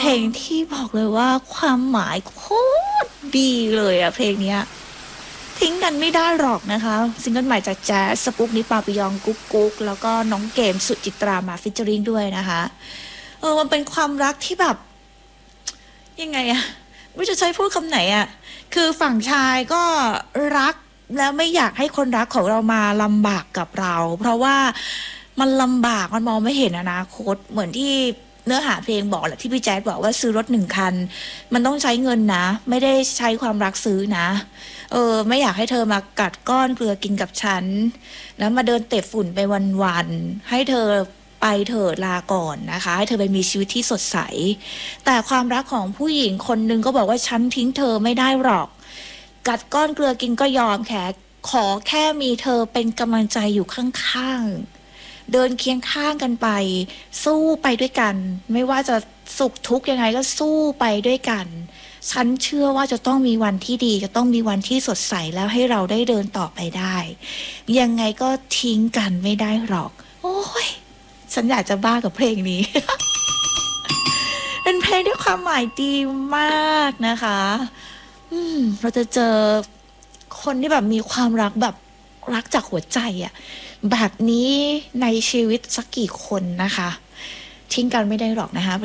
ลงที่บอกเลยว่าความหมายโคตรดีเลยอะเพลงเนี้ยทิ้งกันไม่ได้หรอกนะคะซิงเกิลใหม่จากแจ๊สสปุกนิปาปิยองกุ๊กกุ๊กแล้วก็น้องเกมสุจิตรามาฟิชเจอริงด้วยนะคะมันเป็นความรักที่แบบยังไงอะไม่รู้จะใช้พูดคำไหนอะคือฝั่งชายก็รักแล้วไม่อยากให้คนรักของเรามาลำบากกับเรา เพราะว่ามันลำบากมันมองไม่เห็นอนาคตเหมือนที่เนื้อหาเพลงบอกแหละที่พี่แจ๊ดบอกว่าซื้อรถ1 คันมันต้องใช้เงินนะไม่ได้ใช้ความรักซื้อนะไม่อยากให้เธอมากัดก้อนเกลือกินกับฉันแล้วมาเดินเตะฝุ่นไปวันๆให้เธอไปเถิดลาก่อนนะคะให้เธอไปมีชีวิตที่สดใสแต่ความรักของผู้หญิงคนหนึ่งก็บอกว่าฉันทิ้งเธอไม่ได้หรอกกัดก้อนเกลือกินก็ยอมขอแค่มีเธอเป็นกำลังใจอยู่ข้างๆเดินเคียงข้างกันไปสู้ไปด้วยกันไม่ว่าจะสุขทุกข์ยังไงก็สู้ไปด้วยกันฉันเชื่อว่าจะต้องมีวันที่ดีจะต้องมีวันที่สดใสแล้วให้เราได้เดินต่อไปได้ยังไงก็ทิ้งกันไม่ได้หรอกโอ้ยฉันอยากจะบ้ากับเพลงนี้ เป็นเพลงที่ความหมายดีมากนะคะเราจะเจอคนที่แบบมีความรักแบบรักจากหัวใจอะแบบนี้ในชีวิตสักกี่คนนะคะทิ้งกันไม่ได้หรอกนะคะ